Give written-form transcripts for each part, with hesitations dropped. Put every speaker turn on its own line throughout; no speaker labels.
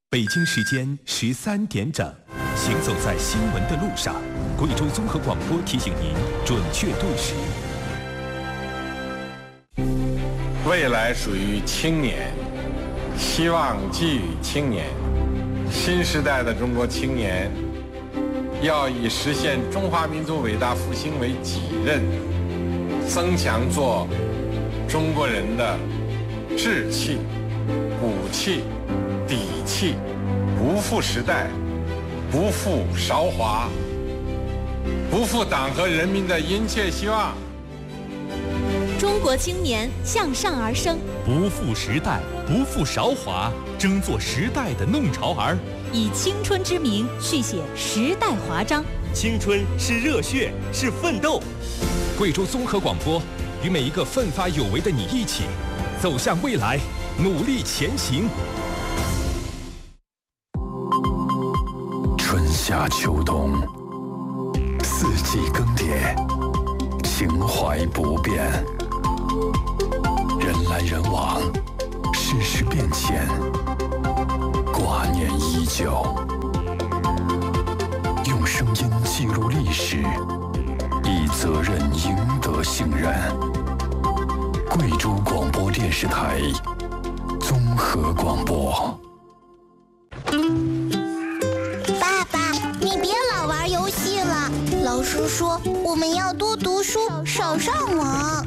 北京时间13点整，行走在新闻的路上，贵州综合广播提醒您准确对时。
未来属于青年，希望寄予青年。新时代的中国青年，要以实现中华民族伟大复兴为己任，增强做中国人的志气、骨气、底气，不负时代，不负韶华，不负党和人民的殷切希望。
中国青年向上而生，
不负时代，不负韶华，争做时代的弄潮儿，
以青春之名续写时代华章。
青春是热血，是奋斗。
贵州综合广播与每一个奋发有为的你一起，走向未来，努力前行。
春夏秋冬，四季更迭，情怀不变。人来人往，世事变迁，挂念依旧。用声音记录历史，以责任赢得信任。贵州广播电视台综合广播。
爸爸，你别老玩游戏了，老师说我们要多读书，少上网。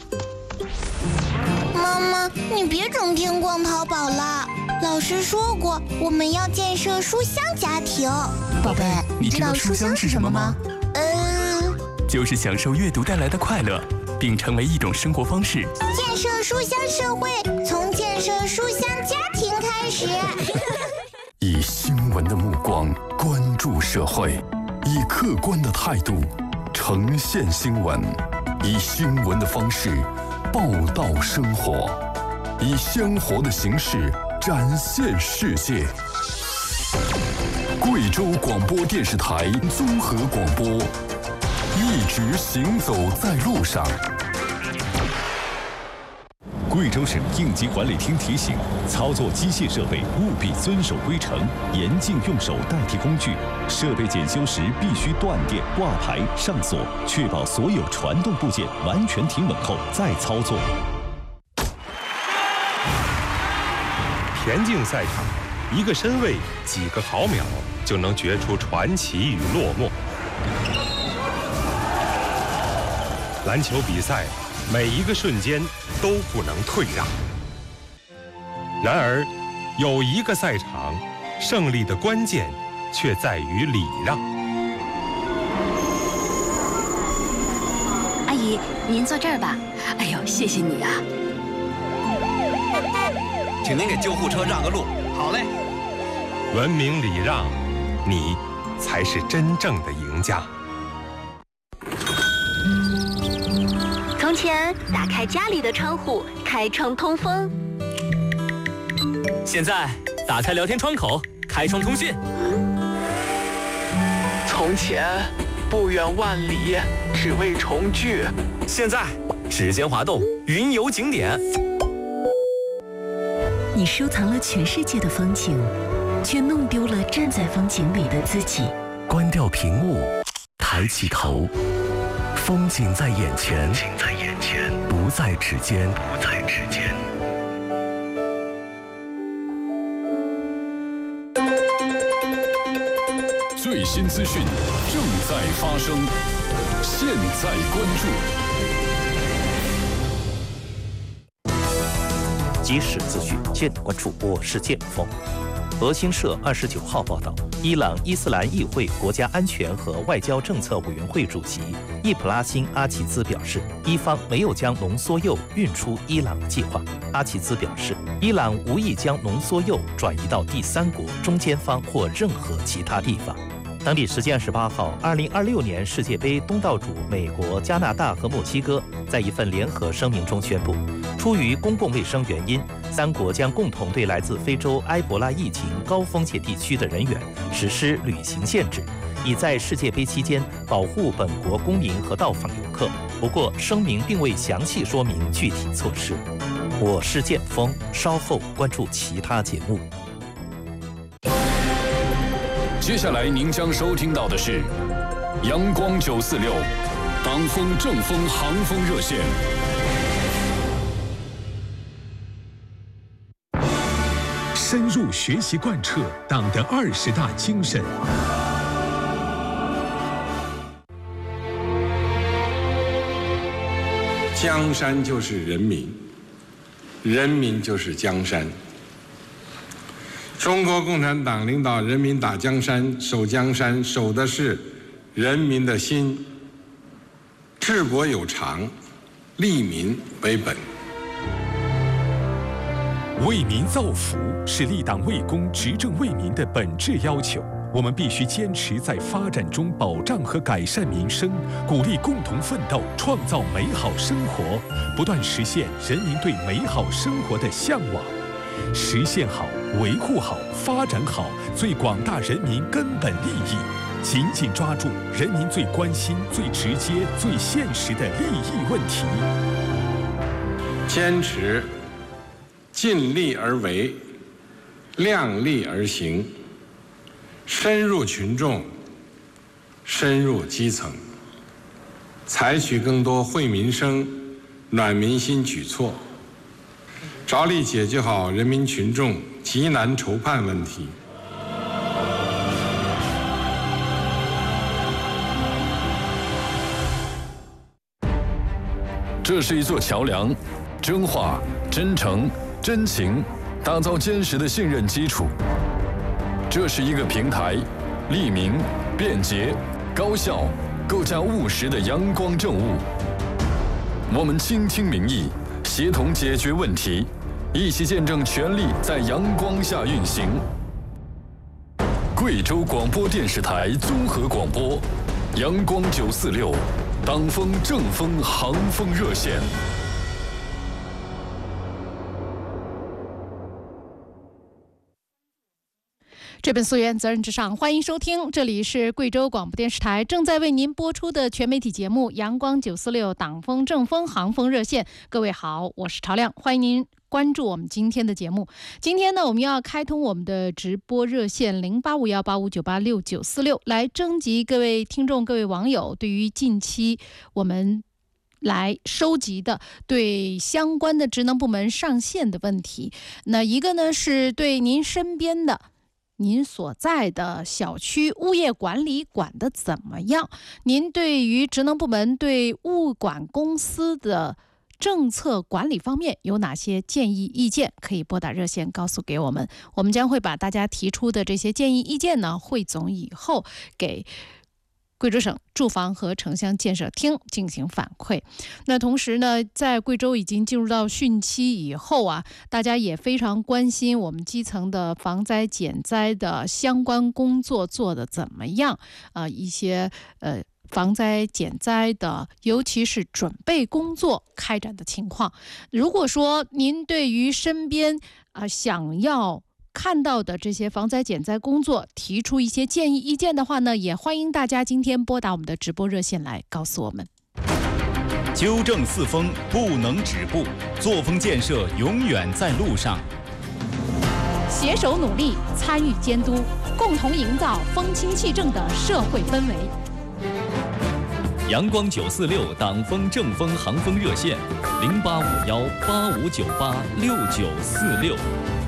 妈妈，你别整天逛淘宝了。老师说过，我们要建设书香家庭。
宝贝，你知道书香是什么吗？就是享受阅读带来的快乐，并成为一种生活方式。
建设书香社会，从建设书香家庭开始。
以新闻的目光关注社会，以客观的态度呈现新闻，以新闻的方式报道生活，以鲜活的形式展现世界。贵州广播电视台综合广播，一直行走在路上。
贵州省应急管理厅提醒：操作机械设备务必遵守规程，严禁用手代替工具。设备检修时必须断电、挂牌、上锁，确保所有传动部件完全停稳后再操作。
田径赛场，一个身位几个毫秒就能决出传奇与落寞。篮球比赛，每一个瞬间都不能退让。然而，有一个赛场，胜利的关键却在于礼让。
阿姨，您坐这儿吧。哎呦，谢谢你啊！
请您给救护车让个路。好嘞。
文明礼让，你才是真正的赢家。
从前，打开家里的窗户，开窗通风。
现在，打开聊天窗口，开窗通讯。
从前，不远万里，只为重聚。
现在，指尖滑动，云游景点。
你收藏了全世界的风景，却弄丢了站在风景里的自己。
关掉屏幕，抬起头，风景在眼前，不在指尖。最新资讯正在发生，现在关注。
即时资讯，现关注。我是剑锋。俄新社29号报道，伊朗伊斯兰议会国家安全和外交政策委员会主席易卜拉欣·阿齐兹表示，伊方没有将浓缩铀运出伊朗的计划。阿齐兹表示，伊朗无意将浓缩铀转移到第三国、中间方或任何其他地方。当地时间28号，2026年世界杯东道主美国、加拿大和墨西哥在一份联合声明中宣布，出于公共卫生原因，三国将共同对来自非洲埃博拉疫情高风险地区的人员实施旅行限制，以在世界杯期间保护本国公民和到访游客。不过，声明并未详细说明具体措施。我是剑锋，稍后关注其他节目。
接下来您将收听到的是阳光946党风政风航风热线。
深入学习贯彻党的20大精神。
江山就是人民，人民就是江山。中国共产党领导人民打江山、守江山，守的是人民的心。治国有常，利民为本。
为民造福是立党为公、执政为民的本质要求。我们必须坚持在发展中保障和改善民生，鼓励共同奋斗，创造美好生活，不断实现人民对美好生活的向往。实现好、维护好、发展好最广大人民根本利益，紧紧抓住人民最关心、最直接、最现实的利益问题。
坚持尽力而为，量力而行，深入群众，深入基层，采取更多惠民生、暖民心举措，着力解决好人民群众急难愁盼问题。
这是一座桥梁，真话、真诚、真情，打造坚实的信任基础。这是一个平台，利民、便捷、高效、更加务实的阳光政务。我们倾听民意，协同解决问题，一起见证权力在阳光下运行。贵州广播电视台综合广播，阳光946，党风政风航风热线。
这本溯源责任至上，欢迎收听，这里是贵州广播电视台正在为您播出的全媒体节目阳光946党风政风航风热线。各位好，我是曹亮，欢迎您关注我们今天的节目。今天呢，我们要开通我们的直播热线085185986946，来征集各位听众、各位网友对于近期我们来收集的对相关的职能部门上线的问题。那一个呢，是对您身边的您所在的小区物业管理管得怎么样？您对于职能部门对物管公司的政策管理方面有哪些建议意见？可以拨打热线告诉给我们，我们将会把大家提出的这些建议意见呢汇总以后给贵州省住房和城乡建设厅进行反馈。那同时呢，在贵州已经进入到汛期以后啊，大家也非常关心我们基层的防灾减灾的相关工作做得怎么样一些防灾减灾的尤其是准备工作开展的情况。如果说您对于身边想要看到的这些防灾减灾工作提出一些建议意见的话呢，也欢迎大家今天拨打我们的直播热线来告诉我们。
纠正四风不能止步，作风建设永远在路上。
携手努力，参与监督，共同营造风清气正的社会氛围。
阳光946党风政风航风热线085185986946。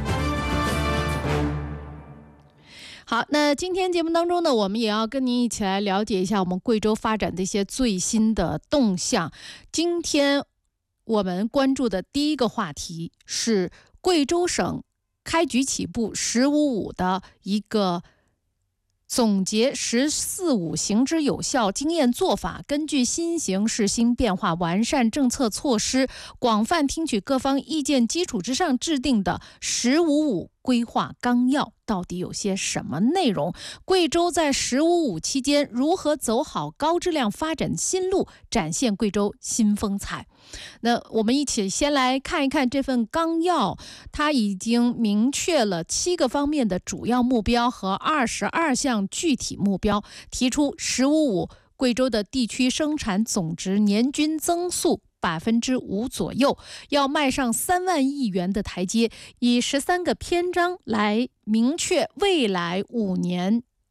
好，那今天节目当中呢，我们也要跟您一起来了解一下我们贵州发展的一些最新的动向。今天我们关注的第一个话题是贵州省开局起步“1055”的一个总结“1045”行之有效经验做法，根据新形势新变化，完善政策措施，广泛听取各方意见基础之上制定的“1055”规划纲要到底有些什么内容？贵州在“1055”期间如何走好高质量发展新路，展现贵州新风采？那我们一起先来看一看这份纲要，它已经明确了7个方面的主要目标和22项具体目标，提出“1055”贵州的地区生产总值年均增速5%左右，要迈上3万亿元的台阶，以13个篇章来明确未来5年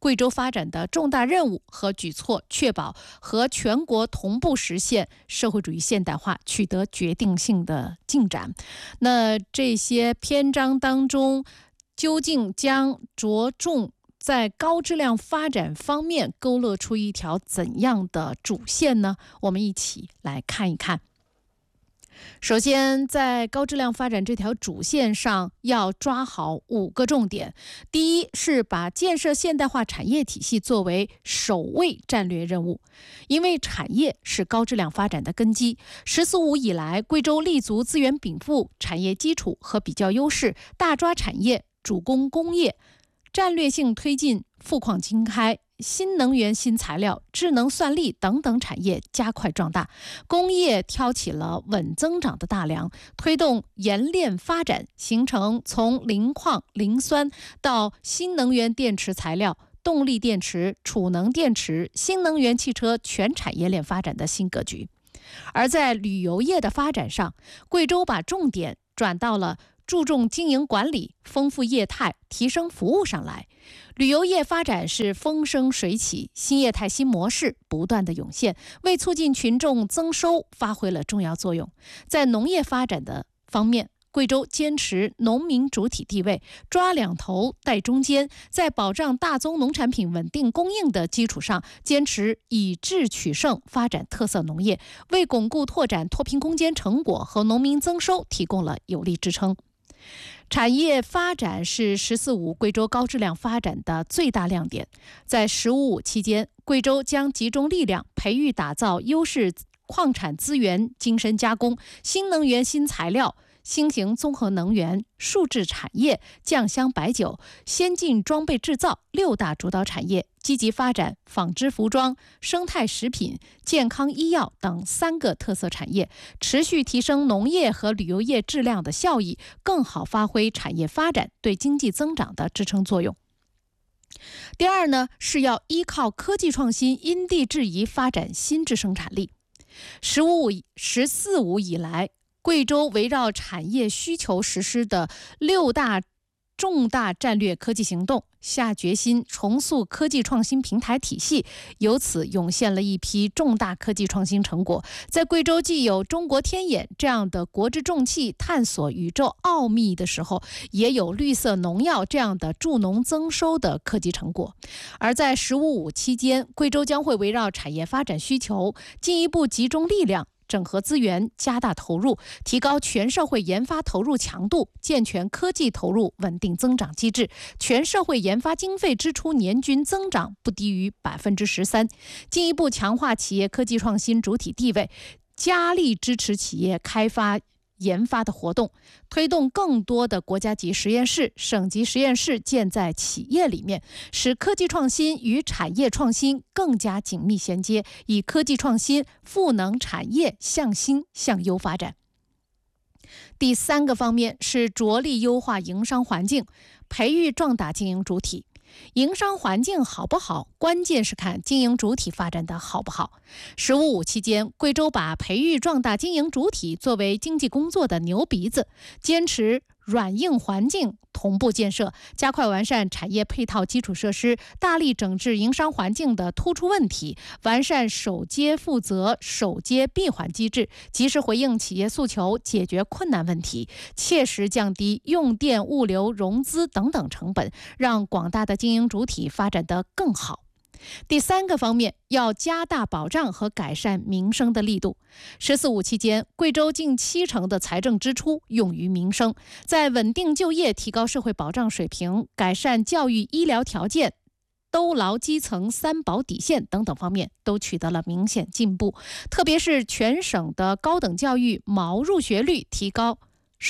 贵州发展的重大任务和举措，确保和全国同步实现社会主义现代化取得决定性的进展。那这些篇章当中，究竟将着重在高质量发展方面勾勒出一条怎样的主线呢？我们一起来看一看。首先，在高质量发展这条主线上，要抓好5个重点。第一是把建设现代化产业体系作为首位战略任务，因为产业是高质量发展的根基。“十四五”以来，贵州立足资源禀赋、产业基础和比较优势，大抓产业、主攻工业，战略性推进富矿精开、新能源、新材料、智能算力等等产业加快壮大，工业挑起了稳增长的大梁，推动冶炼发展，形成从磷矿、磷酸到新能源电池材料、动力电池、储能电池、新能源汽车全产业链发展的新格局。而在旅游业的发展上，贵州把重点转到了注重经营管理、丰富业态、提升服务上来。旅游业发展是风生水起，新业态新模式不断的涌现，为促进群众增收发挥了重要作用。在农业发展的方面，贵州坚持农民主体地位，抓两头带中间，在保障大宗农产品稳定供应的基础上，坚持以质取胜，发展特色农业，为巩固拓展脱贫攻坚成果和农民增收提供了有力支撑。产业发展是“十四五”贵州高质量发展的最大亮点。在“十五五”期间，贵州将集中力量培育打造优势矿产资源精深加工、新能源新材料、新型综合能源、数字产业、酱香白酒、先进装备制造6大主导产业，积极发展纺织服装、生态食品、健康医药等3个特色产业，持续提升农业和旅游业质量的效益，更好发挥产业发展对经济增长的支撑作用。第二呢，是要依靠科技创新，因地制宜发展新质生产力。“十四五”以来，贵州围绕产业需求实施的6大重大战略科技行动，下决心重塑科技创新平台体系，由此涌现了一批重大科技创新成果。在贵州既有中国天眼这样的国之重器探索宇宙奥秘的时候，也有绿色农药这样的助农增收的科技成果。而在“十五五”期间，贵州将会围绕产业发展需求，进一步集中力量，整合资源，加大投入，提高全社会研发投入强度，健全科技投入稳定增长机制，全社会研发经费支出年均增长不低于13%，进一步强化企业科技创新主体地位，加力支持企业开发研发的活动，推动更多的国家级实验室、省级实验室建在企业里面，使科技创新与产业创新更加紧密衔接，以科技创新赋能产业向新向优发展。第3个方面是着力优化营商环境，培育壮大经营主体。营商环境好不好，关键是看经营主体发展的好不好。“十五五”期间，贵州把培育壮大经营主体作为经济工作的牛鼻子，坚持软硬环境同步建设，加快完善产业配套基础设施，大力整治营商环境的突出问题，完善首接负责、首接闭环机制，及时回应企业诉求，解决困难问题，切实降低用电、物流、融资等等成本，让广大的经营主体发展得更好。第3个方面，要加大保障和改善民生的力度。“十四五”期间，贵州近70%的财政支出用于民生，在稳定就业、提高社会保障水平、改善教育医疗条件、兜牢基层3保底线等等方面都取得了明显进步。特别是全省的高等教育毛入学率提高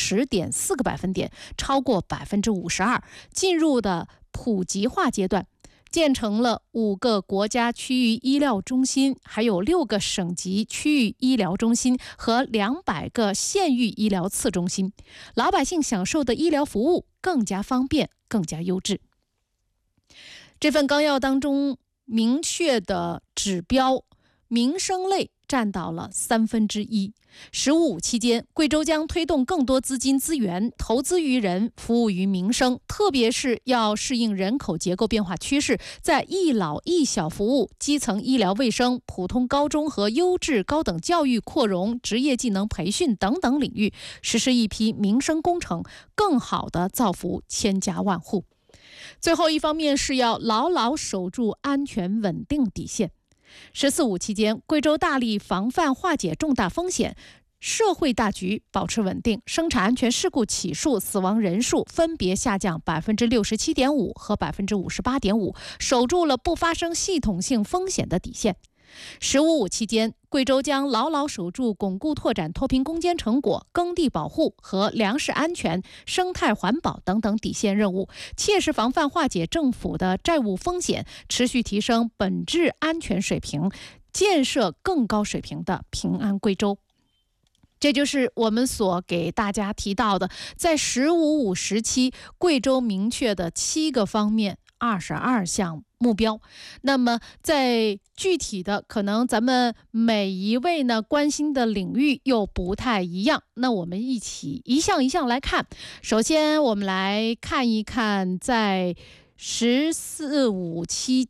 10.4个百分点，超过52%，进入的普及化阶段。建成了5个国家区域医疗中心，还有6个省级区域医疗中心和200个县域医疗次中心，老百姓享受的医疗服务更加方便、更加优质。这份纲要当中明确的指标，民生类占到了1/3。“15+5”期间，贵州将推动更多资金资源投资于人，服务于民生，特别是要适应人口结构变化趋势，在一老一小服务、基层医疗卫生、普通高中和优质高等教育扩容、职业技能培训等等领域，实施一批民生工程，更好地造福千家万户。最后一方面是要牢牢守住安全稳定底线。“14+5”期间，贵州大力防范化解重大风险，社会大局保持稳定，生产安全事故起诉、死亡人数分别下降67.5%和58.5%，守住了不发生系统性风险的底线。“15+5”期间，贵州将牢牢守住巩固拓展脱贫攻坚成果、耕地保护和粮食安全、生态环保等等底线任务，切实防范化解政府的债务风险，持续提升本质安全水平，建设更高水平的平安贵州。这就是我们所给大家提到的，在“15+5”时期，贵州明确的7个方面，22项目标。那么在具体的，可能咱们每一位呢关心的领域又不太一样，那我们一起一项一项来看。首先我们来看一看在“14+5”期